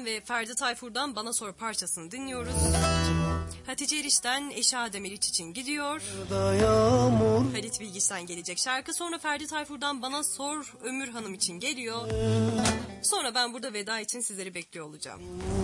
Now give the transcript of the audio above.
Erçel'den ve Ferdi Tayfur'dan Bana Sor parçasını dinliyoruz. Hatice Eriş'ten Eşi Adem Eriç için gidiyor. Halit Bilgiç'ten gelecek şarkı. Sonra Ferdi Tayfur'dan Bana Sor Ömür Hanım için geliyor. Sonra ben burada veda için sizleri bekliyor olacağım.